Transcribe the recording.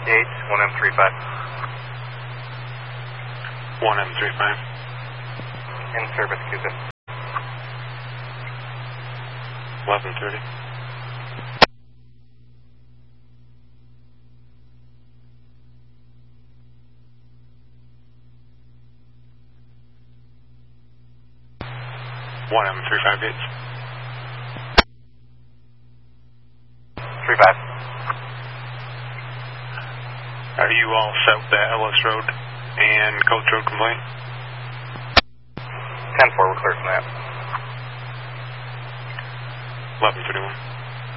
1M35. 1M35. In service, Cupid. 1130. One M35 gates. 35. Are you all set with that Ellis Road and Coach Road complaint? 10-4, we're clear from that. 1131.